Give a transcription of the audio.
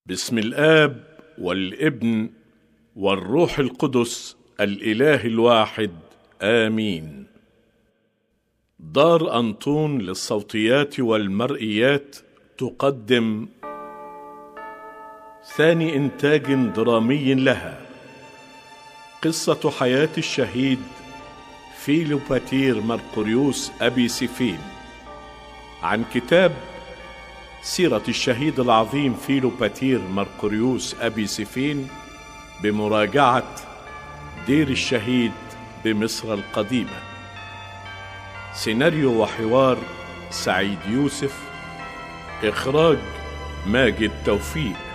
بسم الآب والابن والروح القدس الإله الواحد آمين. دار أنطون للصوتيات والمرئيات تقدم ثاني إنتاج درامي لها، قصة حياة الشهيد فيلوباتير مرقريوس أبي سيفين، عن كتاب سيرة الشهيد العظيم فيلوباتير مرقريوس أبي سيفين بمراجعة دير الشهيد بمصر القديمة. سيناريو وحوار سعيد يوسف، إخراج ماجد توفيق.